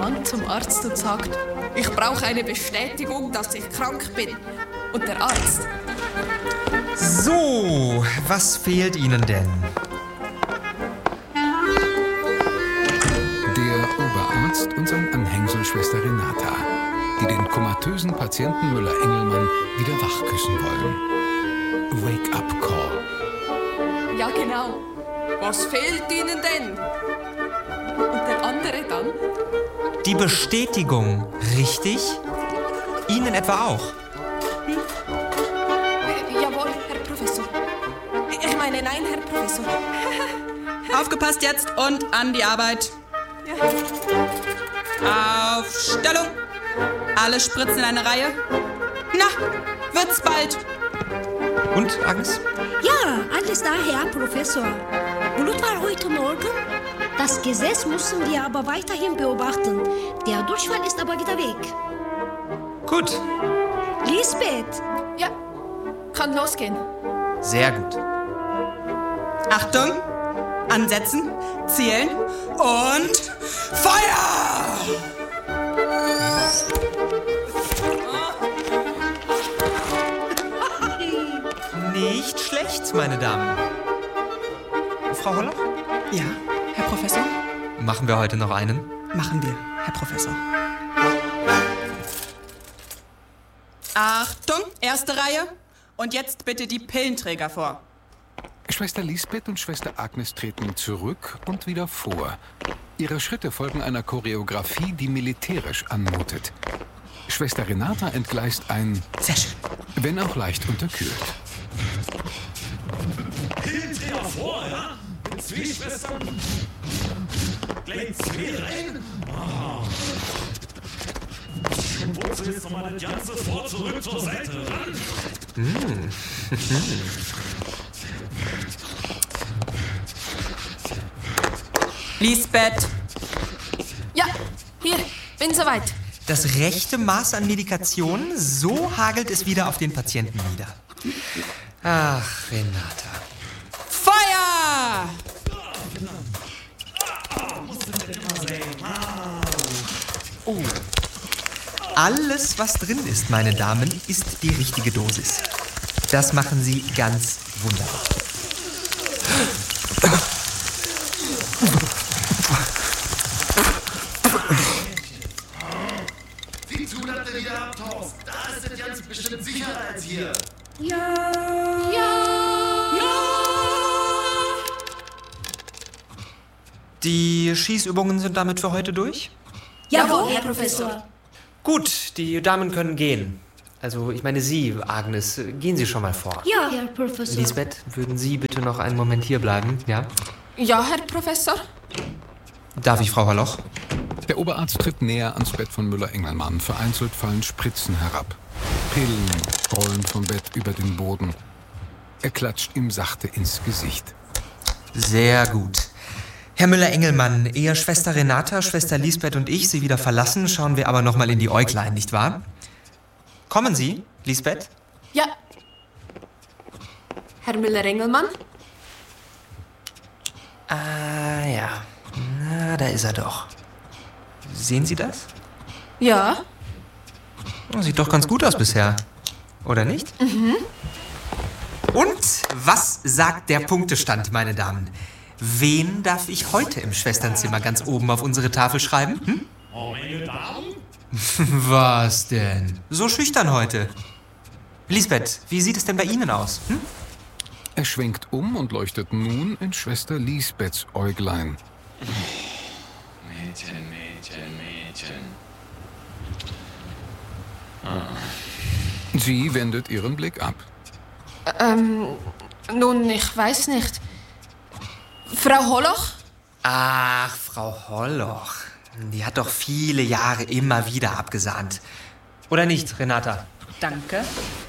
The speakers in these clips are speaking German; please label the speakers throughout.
Speaker 1: Mann zum Arzt und sagt, ich brauche eine Bestätigung, dass ich krank bin. Und der Arzt:
Speaker 2: So, was fehlt Ihnen denn?
Speaker 3: Der Oberarzt und sein Anhängsel Schwester Renata, die den komatösen Patienten Müller-Engelmann wieder wachküssen wollen. Wake-up-Call.
Speaker 1: Ja, genau. Was fehlt Ihnen denn? Und der andere dann:
Speaker 2: Die Bestätigung, richtig? Ihnen etwa auch?
Speaker 1: Jawohl, Herr Professor. Ich meine, nein, Herr Professor.
Speaker 4: Aufgepasst jetzt und an die Arbeit.
Speaker 1: Ja.
Speaker 4: Aufstellung. Alle Spritzen in eine Reihe. Na, wird's bald.
Speaker 2: Und, Agnes?
Speaker 5: Ja, alles da, Herr Professor. Blut war heute Morgen. Das Gesetz müssen wir aber weiterhin beobachten. Der Durchfall ist aber wieder weg.
Speaker 2: Gut,
Speaker 5: Lisbeth,
Speaker 1: Ja, kann losgehen.
Speaker 2: sehr gut.
Speaker 4: Achtung, ansetzen, zielen und Feuer!
Speaker 2: Nicht schlecht, meine Damen. Frau Holloch?
Speaker 4: Ja, Herr Professor?
Speaker 2: Machen wir heute noch einen?
Speaker 4: Machen wir, Herr Professor. Achtung, erste Reihe. Und jetzt bitte die Pillenträger vor.
Speaker 3: Schwester Lisbeth und Schwester Agnes treten zurück und wieder vor. Ihre Schritte folgen einer Choreografie, die militärisch anmutet. Schwester Renata entgleist ein,
Speaker 4: Sehr schön.
Speaker 3: wenn auch leicht unterkühlt.
Speaker 6: Pillenträger vor, ja? Mit Zwillingsschwestern. Gleich zwei rein. Und wurzel jetzt nochmal das ganze vor zurück zur Seite ran.
Speaker 4: Lisbeth,
Speaker 1: Ja, hier, bin soweit.
Speaker 2: Das rechte Maß an Medikation, so hagelt es wieder auf den Patienten nieder. Ach, Renata.
Speaker 4: Feuer!
Speaker 2: Oh. Alles, was drin ist, meine Damen, ist die richtige Dosis. Das machen Sie ganz wunderbar.
Speaker 6: Sieh zu, dass du wieder abtauchst. Da ist es ganz bestimmt sicherer als hier.
Speaker 2: Die Schießübungen sind damit für heute durch?
Speaker 5: jawohl, Herr Professor.
Speaker 2: Gut, die Damen können gehen. Also, ich meine Sie, Agnes, gehen Sie schon mal vor.
Speaker 5: Ja, Herr Professor.
Speaker 2: Lisbeth, würden Sie bitte noch einen Moment hier bleiben, ja?
Speaker 1: Ja, Herr Professor.
Speaker 2: Darf ich, Frau Holloch?
Speaker 3: Der Oberarzt tritt näher ans Bett von Müller-Engelmann. Vereinzelt fallen Spritzen herab. Pillen rollen vom Bett über den Boden. Er klatscht ihm sachte ins Gesicht.
Speaker 2: Sehr gut. Herr Müller-Engelmann, ehe Schwester Renata, Schwester Lisbeth und ich Sie wieder verlassen, schauen wir aber noch mal in die Äuglein, nicht wahr? Kommen Sie, Lisbeth?
Speaker 1: Ja. Herr Müller-Engelmann?
Speaker 2: Ah, ja. Na, da ist er doch. Sehen Sie das?
Speaker 1: Ja.
Speaker 2: Oh, sieht doch ganz gut aus bisher. Oder nicht? Und was sagt der Punktestand, meine Damen? Wen darf ich heute im Schwesternzimmer ganz oben auf unsere Tafel schreiben? Hm?
Speaker 6: Oh, meine Damen?
Speaker 2: Was denn? So schüchtern heute. Lisbeth, wie sieht es denn bei Ihnen aus? Hm?
Speaker 3: Er schwenkt um und leuchtet nun in Schwester Lisbeths Äuglein.
Speaker 7: Mädchen, Mädchen, Mädchen.
Speaker 3: Sie wendet ihren Blick ab.
Speaker 1: Nun, ich weiß nicht. Frau Holloch?
Speaker 2: Ach, Frau Holloch. Die hat doch viele Jahre immer wieder abgesahnt. Oder nicht, Renata?
Speaker 4: Danke.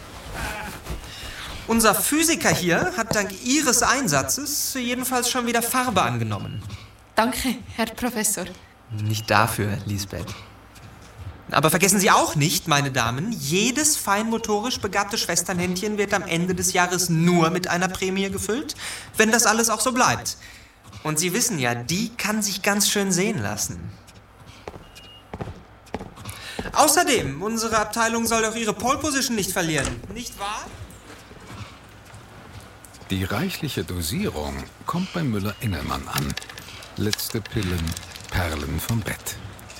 Speaker 2: Unser Physiker hier hat dank Ihres Einsatzes jedenfalls schon wieder Farbe angenommen.
Speaker 1: Danke, Herr Professor.
Speaker 2: Nicht dafür, Lisbeth. Aber vergessen Sie auch nicht, meine Damen, jedes feinmotorisch begabte Schwesternhändchen wird am Ende des Jahres nur mit einer Prämie gefüllt, wenn das alles auch so bleibt. Und Sie wissen ja, die kann sich ganz schön sehen lassen. Außerdem, unsere Abteilung soll doch ihre Pole Position nicht verlieren, nicht wahr?
Speaker 3: Die reichliche Dosierung kommt bei Müller-Engelmann an. Letzte Pillen, Perlen vom Bett.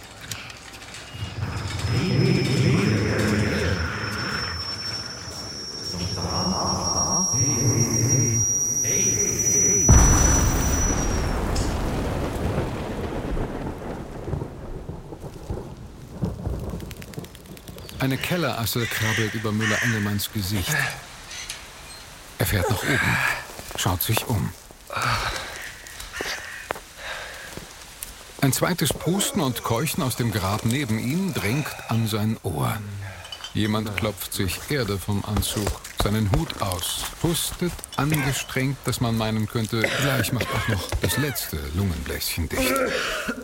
Speaker 3: Eine Kellerassel krabbelt über Müller-Engelmanns Gesicht. Er fährt nach oben, schaut sich um. Ein zweites Pusten und Keuchen aus dem Grab neben ihm drängt an sein Ohr. Jemand klopft sich Erde vom Anzug, seinen Hut aus, hustet angestrengt, dass man meinen könnte, gleich macht auch noch das letzte Lungenbläschen dicht.